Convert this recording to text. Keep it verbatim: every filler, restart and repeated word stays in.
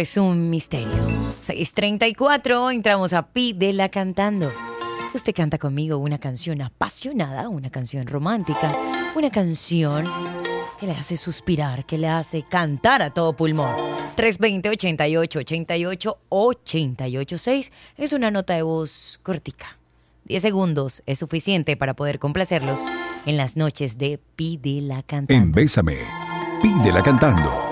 es un misterio. seis treinta y cuatro, entramos a Pídela Cantando. Usted canta conmigo una canción apasionada, una canción romántica, una canción que le hace suspirar, que le hace cantar a todo pulmón. tres dos cero, ochenta y ocho, ochenta y ocho, ochenta y ocho seis es una nota de voz cortica. diez segundos es suficiente para poder complacerlos en las noches de Pídela Cantando. En Bésame, Pídela Cantando.